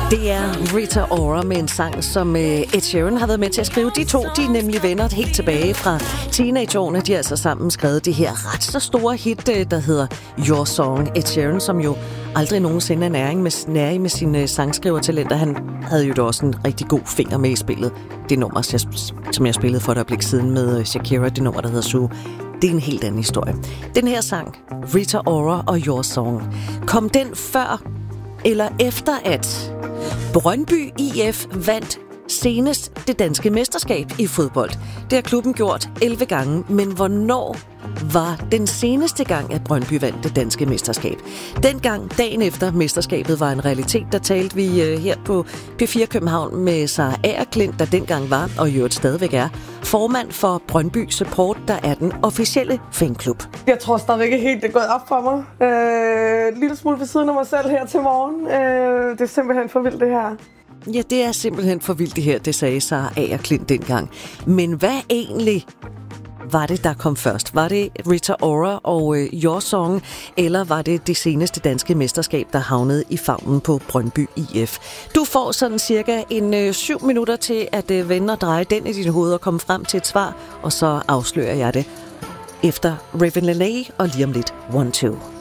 Det er Rita Ora med en sang, som Ed Sheeran har været med til at skrive. De to, de er nemlig venner helt tilbage fra teenageårene. De har altså sammen skrevet det her ret så store hit, der hedder Your Song. Ed Sheeran, som jo aldrig nogensinde er nærig med sine sangskrivertalenter. Han havde jo da også en rigtig god finger med i spillet. Det nummer, som jeg spillede for et øjeblik siden med Shakira, det nummer, der hedder Sue. Det er en helt anden historie. Den her sang, Rita Ora og Your Song, kom den før eller efter at Brøndby IF vandt senest det danske mesterskab i fodbold? Det har klubben gjort 11 gange, men hvornår var den seneste gang, at Brøndby vandt det danske mesterskab? Dengang, dagen efter mesterskabet var en realitet, der talte vi her på P4 København med Sara Agerklint, der dengang var, og jo stadigvæk er, formand for Brøndby Support, der er den officielle fanklub. Jeg tror stadigvæk ikke helt, det er gået op for mig. En lille smule ved siden af mig selv her til morgen. Det er simpelthen for vildt, det her. Ja, det er simpelthen for vildt det her, det sagde Sara Agerklint dengang. Men hvad egentlig var det, der kom først? Var det Rita Ora og Your Song, eller var det det seneste danske mesterskab, der havnede i favnen på Brøndby IF? Du får sådan cirka 7 minutter til at vende og dreje den i dit hoved og komme frem til et svar, og så afslører jeg det efter Raven Lenae og lige om lidt 1-2.